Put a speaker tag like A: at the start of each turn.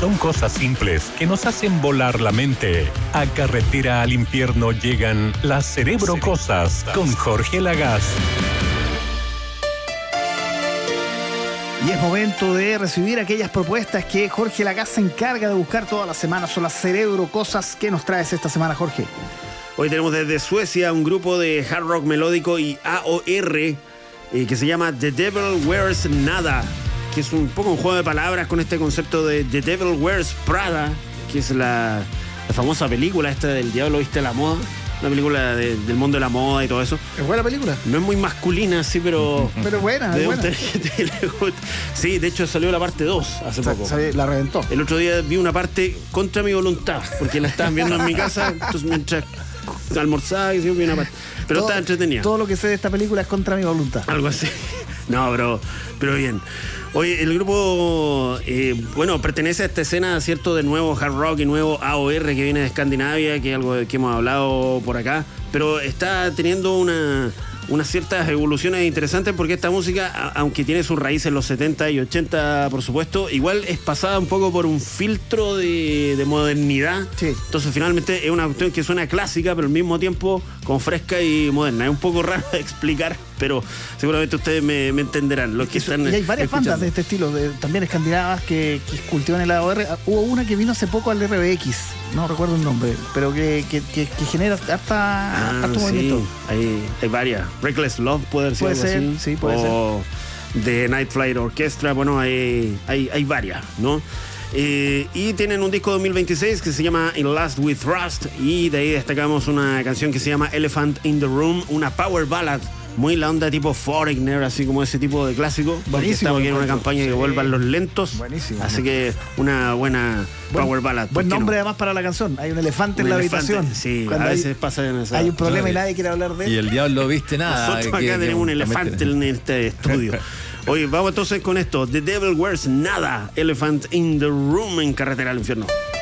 A: Son cosas simples que nos hacen volar la mente. A Carretera al Infierno llegan las Cerebro Cosas con Jorge Lagaz.
B: Y es momento de recibir aquellas propuestas que Jorge Lagaz se encarga de buscar todas las semanas. Son las Cerebro Cosas. ¿Qué nos traes esta semana, Jorge?
C: Hoy tenemos desde Suecia un grupo de hard rock melódico y AOR que se llama The Devil Wears Nada, que es un poco un juego de palabras con este concepto de The Devil Wears Prada, que es la famosa película esta del Diablo Viste la Moda, una película del mundo de la moda y todo eso.
B: ¿Es buena película?
C: No es muy masculina, sí, pero
B: buena, es buena.
C: Sí, de hecho salió la parte 2 hace poco.
B: La reventó.
C: El otro día vi una parte contra mi voluntad, porque la estaban viendo en mi casa, entonces mientras almorzaba y vi una parte. Pero estaba entretenida.
B: Todo lo que sé de esta película es contra mi voluntad.
C: Algo así. No, pero bien. Oye, el grupo, pertenece a esta escena, ¿cierto?, de nuevo hard rock y nuevo AOR que viene de Escandinavia, que es algo que hemos hablado por acá, pero está teniendo unas ciertas evoluciones interesantes porque esta música, aunque tiene sus raíces en los 70 y 80, por supuesto, igual es pasada un poco por un filtro de modernidad. Sí. Entonces finalmente es una cuestión que suena clásica, pero al mismo tiempo como fresca y moderna. Es un poco raro de explicar, pero seguramente ustedes me entenderán. Los que están
B: y hay varias bandas de este estilo, también escandinavas, que cultivan el AOR. Hubo una que vino hace poco al RBX, no recuerdo el nombre, pero que genera harto movimiento.
C: Hay varias. Reckless Love puede ser algo así.
B: Sí, puede ser.
C: The Night Flight Orchestra, bueno, hay varias, ¿no? Y tienen un disco 2026 que se llama In Last We Trust, y de ahí destacamos una canción que se llama Elephant in the Room, una power ballad, muy la onda tipo Foreigner, así como ese tipo de clásico. Buenísimo. Estamos aquí en una campaña que vuelvan los lentos. Buenísimo. Así que una buena power ballad.
B: Buen nombre además para la canción. Hay un elefante en la habitación.
C: Sí, a veces pasa en esa.
B: Hay un problema y nadie quiere hablar de él.
D: Y el diablo viste nada.
C: Nosotros acá tenemos un elefante en este estudio. Oye, vamos entonces con esto. The Devil Wears Nada, Elephant in the Room en Carretera al Infierno.